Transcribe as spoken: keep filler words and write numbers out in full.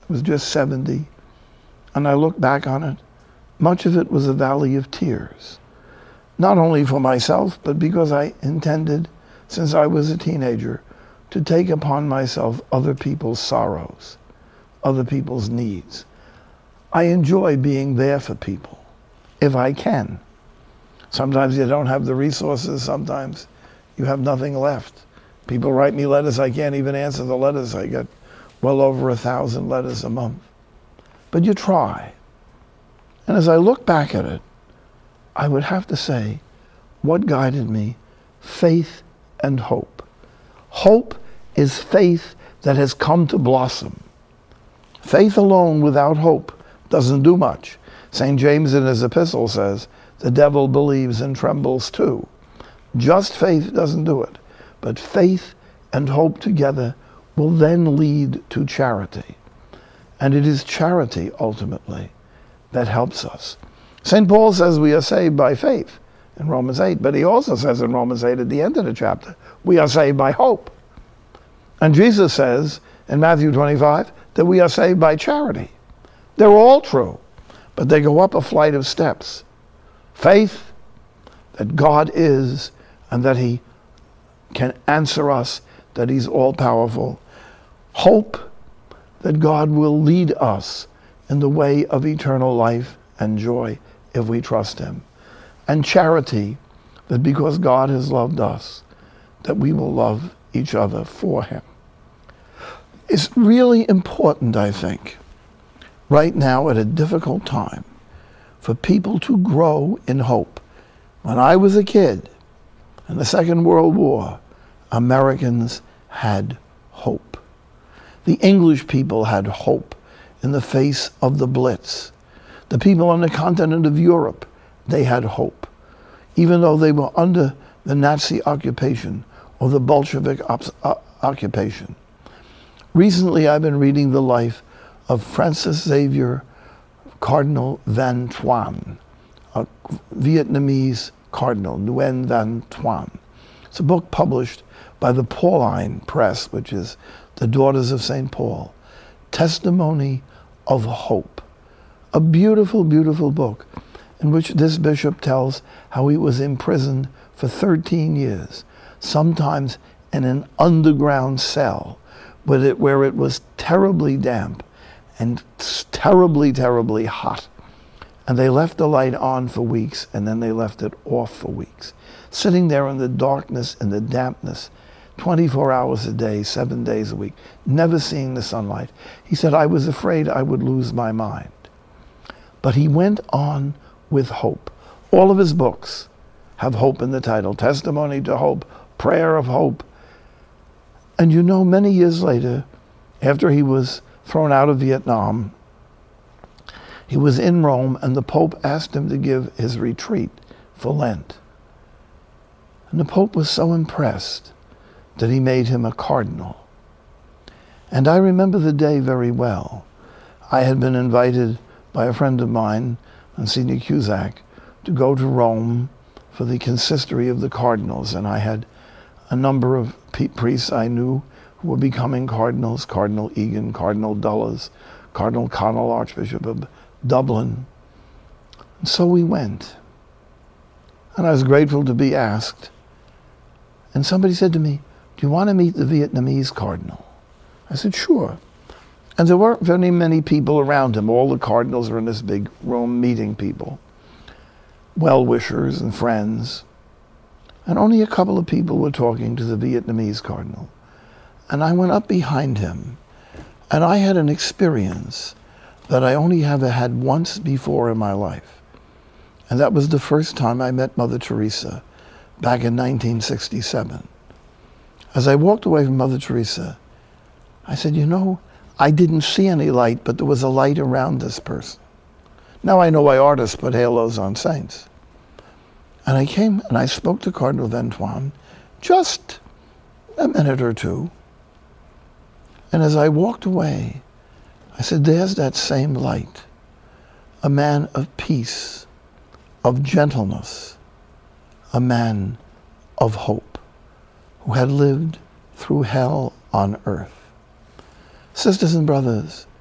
was just seventy, and I look back on it, much of it was a valley of tears. Not only for myself, but because I intended, since I was a teenager, to take upon myself other people's sorrows, other people's needs. I enjoy being there for people, if I can. Sometimes you don't have the resources, sometimes you have nothing left. People write me letters, I can't even answer the letters. I get well over a thousand letters a month. But you try. And as I look back at it, I would have to say, what guided me? Faith and hope. Hope is faith that has come to blossom. Faith alone without hope doesn't do much. Saint James in his epistle says, the devil believes and trembles too. Just faith doesn't do it, but faith and hope together will then lead to charity. And it is charity, ultimately, that helps us. Saint Paul says we are saved by faith in Romans eight, but he also says in Romans eight at the end of the chapter, we are saved by hope. And Jesus says in Matthew twenty-five that we are saved by charity. They're all true, but they go up a flight of steps. Faith that God is and that he can answer us, that he's all-powerful. Hope that God will lead us in the way of eternal life and joy if we trust him. And charity, that because God has loved us, that we will love each other for him. It's really important, I think, right now at a difficult time, for people to grow in hope. When I was a kid, in the Second World War, Americans had hope. The English people had hope in the face of the Blitz. The people on the continent of Europe, they had hope. Even though they were under the Nazi occupation or the Bolshevik op- uh, occupation. Recently, I've been reading the life of Francis Xavier Cardinal Van Thuan, a Vietnamese cardinal, Nguyen Van Thuan. It's a book published by the Pauline Press, which is the Daughters of Saint Paul. Testimony of Hope. A beautiful, beautiful book in which this bishop tells how he was imprisoned for thirteen years, sometimes in an underground cell where it, where it was terribly damp and terribly, terribly hot. And they left the light on for weeks, and then they left it off for weeks. Sitting there in the darkness and the dampness, twenty-four hours a day, seven days a week, never seeing the sunlight. He said, I was afraid I would lose my mind. But he went on with hope. All of his books have hope in the title. Testimony to Hope, Prayer of Hope. And you know, many years later, after he was thrown out of Vietnam, he was in Rome, and the Pope asked him to give his retreat for Lent. And the Pope was so impressed that he made him a cardinal. And I remember the day very well. I had been invited by a friend of mine, Monsignor Cusack, to go to Rome for the consistory of the cardinals, and I had a number of priests I knew who were becoming cardinals, Cardinal Egan, Cardinal Dulles, Cardinal Connell, Archbishop of Dublin. And so we went. And I was grateful to be asked. And somebody said to me, do you want to meet the Vietnamese cardinal? I said, sure. And there weren't very many people around him. All the cardinals were in this big room meeting people, well-wishers and friends. And only a couple of people were talking to the Vietnamese cardinal. And I went up behind him, and I had an experience that I only ever had once before in my life. And that was the first time I met Mother Teresa back in nineteen sixty-seven. As I walked away from Mother Teresa, I said, you know, I didn't see any light, but there was a light around this person. Now I know why artists put halos on saints. And I came and I spoke to Cardinal Van Thuan just a minute or two. And as I walked away, I said, there's that same light, a man of peace, of gentleness, a man of hope, who had lived through hell on earth. Sisters and brothers,